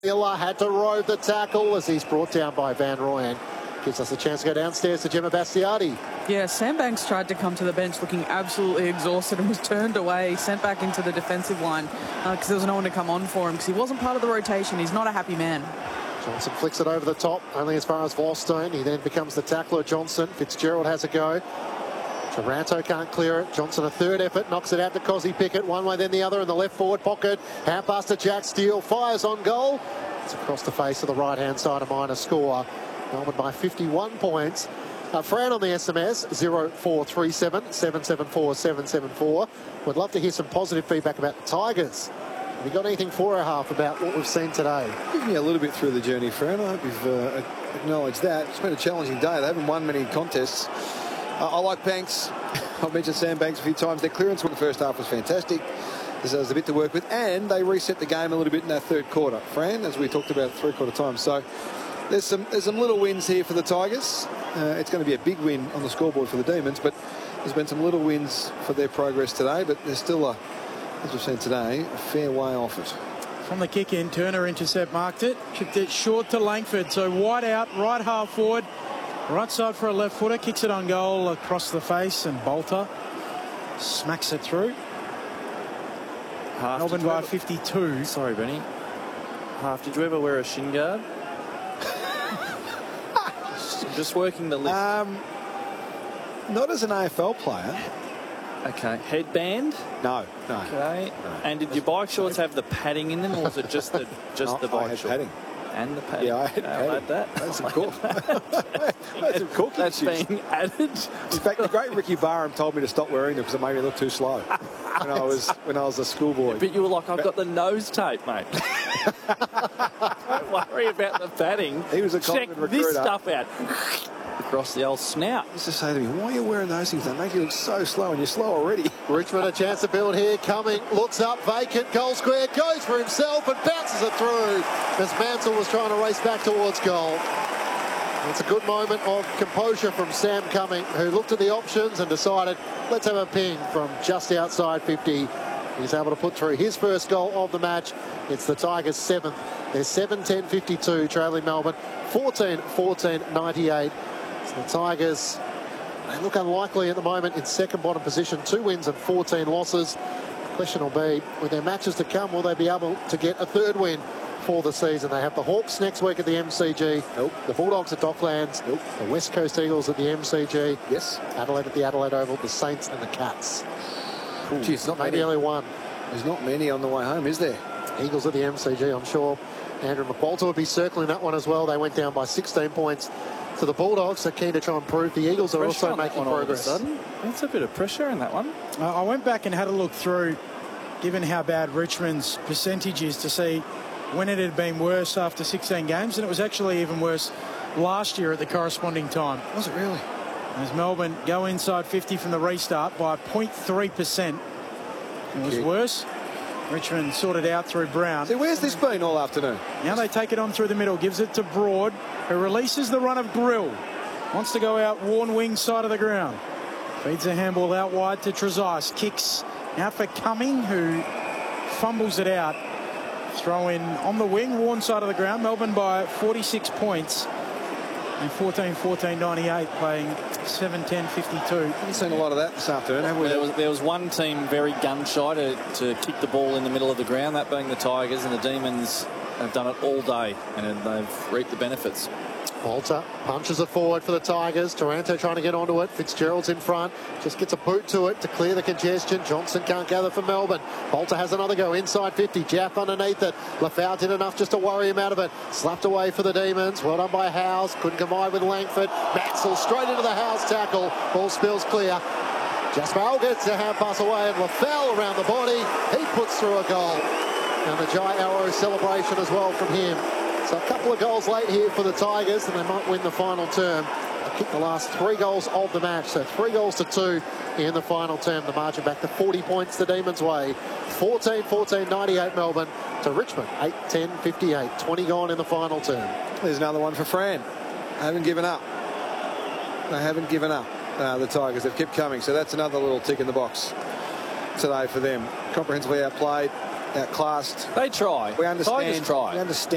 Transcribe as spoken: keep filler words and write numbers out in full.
Miller had to rove the tackle as he's brought down by Van Rooyen. Gives us a chance to go downstairs to Gemma Bastiardi. Yeah, Sam Banks tried to come to the bench looking absolutely exhausted and was turned away, sent back into the defensive line because uh, there was no one to come on for him because he wasn't part of the rotation. He's not a happy man. Johnson flicks it over the top, only as far as Volstone. He then becomes the tackler, Johnson. Fitzgerald has a go. Taranto can't clear it. Johnson, a third effort, knocks it out to Cosy Pickett. One way, then the other in the left forward pocket. Hand pass to Jack Steele. Fires on goal. It's across the face of the right-hand side of minor score. Melbourne by fifty-one points. Uh, Fran on the S M S, zero four three seven, seven seven four, seven seven four. Would love to hear some positive feedback about the Tigers. Have you got anything for our half about what we've seen today? Give me a little bit through the journey, Fran. I hope you've uh, acknowledged that. It's been a challenging day. They haven't won many contests. Uh, I like Banks. I've mentioned Sam Banks a few times. Their clearance in the first half was fantastic. There's, there's a bit to work with. And they reset the game a little bit in that third quarter, Fran, as we talked about three-quarter time. So there's some, there's some little wins here for the Tigers. Uh, it's going to be a big win on the scoreboard for the Demons, but there's been some little wins for their progress today. But there's still, a, as we've seen today, a fair way off it. From the kick in, Turner intercept marked it, chipped it short to Langford. So wide out, right half forward. Right side for a left footer, kicks it on goal across the face, and Bolter smacks it through. Half, Melbourne by fifty-two. Sorry, Benny. Half, did you ever wear a shin guard? just, just working the list. Um, not as an A F L player. Okay. Headband? No, no. Okay. No. And did your bike shorts have the padding in them, or was it just the just no, the bike I had short? padding. And the padding. Yeah, I had I'll add that. That's some cool. That's some cool. That's being added. In fact, the great Ricky Barham told me to stop wearing them because it made me look too slow when I was when I was a schoolboy. But you were like, I've got the nose tape, mate. Don't worry about the padding. He was a Check confident recruiter. this stuff out. Across the old snout. He used to say to me, why are you wearing those things? They make you look so slow, and you're slow already. Richmond a chance to build here. Coming, looks up, vacant, goal square, goes for himself and bounces it through as Mansell was trying to race back towards goal. It's a good moment of composure from Sam Cumming, who looked at the options and decided, let's have a ping from just outside fifty. He's able to put through his first goal of the match. It's the Tigers' seventh. They're seven ten fifty-two, trailing Melbourne fourteen fourteen ninety-eight. So the Tigers, they look unlikely at the moment in second bottom position, two wins and fourteen losses. The question will be, with their matches to come, will they be able to get a third win for the season? They have the Hawks next week at the M C G. Nope. The Bulldogs at Docklands. Nope. The West Coast Eagles at the M C G. Yes. Adelaide at the Adelaide Oval. The Saints and the Cats. Ooh, Geez, not maybe only one. There's not many on the way home, is there? Eagles at the M C G, I'm sure Andrew McBalter will be circling that one as well. They went down by sixteen points to the Bulldogs. They're keen to try and prove. The Eagles are Pressure also on that making one all of a progress. sudden. That's a bit of pressure in that one. Uh, I went back and had a look through, given how bad Richmond's percentage is, to see when it had been worse after sixteen games, and it was actually even worse last year at the corresponding time. Was it really? As Melbourne go inside fifty from the restart by zero point three percent. It was Okay. worse. Richmond sorted out through Brown. See, where's this been all afternoon? Now they take it on through the middle, gives it to Broad, who releases the run of Brill. Wants to go out worn wing side of the ground. Feeds a handball out wide to Trezise. Kicks out for Cumming, who fumbles it out. Throw in on the wing, worn side of the ground. Melbourne by forty-six points. And fourteen fourteen ninety-eight, playing seven ten fifty-two. Haven't seen a lot of that this afternoon, have we? There was, there was one team very gun-shy to, to kick the ball in the middle of the ground, that being the Tigers, and the Demons have done it all day, and they've reaped the benefits. Bolter punches it forward for the Tigers. Taranto trying to get onto it. Fitzgerald's in front. Just gets a boot to it to clear the congestion. Johnson can't gather for Melbourne. Bolter has another go inside fifty. Jaff underneath it. Lafau did enough just to worry him out of it. Slapped away for the Demons. Well done by Howes. Couldn't combine with Langford. Maxwell straight into the Howes tackle. Ball spills clear. Jasper gets a hand pass away, and Lafau around the body. He puts through a goal. And the Jai Arrow celebration as well from him. So a couple of goals late here for the Tigers, and they might win the final term. They kicked the last three goals of the match, so three goals to two in the final term. The margin back to forty points the Demons' way. fourteen fourteen ninety-eight Melbourne to Richmond, eight ten fifty-eight. twenty gone in the final term. There's another one for Fran. They haven't given up. They haven't given up, uh, the Tigers. They've kept coming, so that's another little tick in the box today for them. Comprehensively outplayed, outclassed. They try. We understand. Tigers try. We understand.